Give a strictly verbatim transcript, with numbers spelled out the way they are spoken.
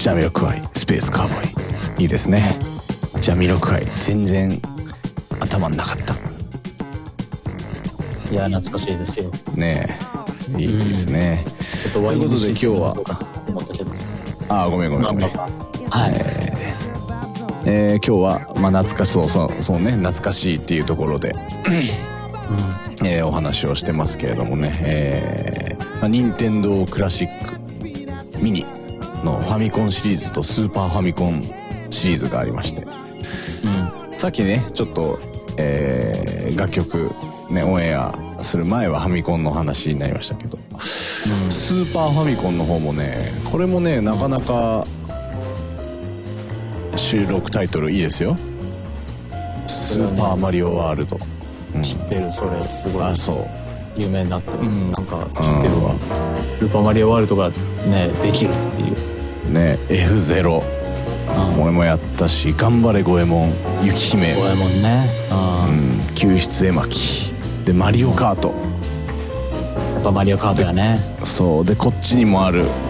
ジャミロクワイスペースカーボーイいいですね。ジャミロクワイ全然頭んなかった。 いや懐かしいですよねえいいですね、うん、ということで今日はああごめんごめんごめんはい、えーえー、今日はまあ懐かしそうそうそうね懐かしいっていうところで、うんえー、お話をしてますけれどもね、えーまあ、任天堂クラシックミニのファミコンシリーズとスーパーファミコンシリーズがありまして、うん、さっきねちょっと、えー、楽曲ねオンエアする前はファミコンの話になりましたけど、うん、スーパーファミコンの方もねこれもねなかなか収録タイトルいいですよ。スーパーマリオワールド、うん、 知ってる。それすごいあそう有名になってる、うん、なんか知ってるわ、うん、スーパーマリオワールドがねできるっていうね エフゼロ、うん、俺もやったし頑張れゴエモン雪姫ゴエモンね、 うん、救出絵巻でマリオカート、 やっぱマリオカートやね。 そうでこっちにもある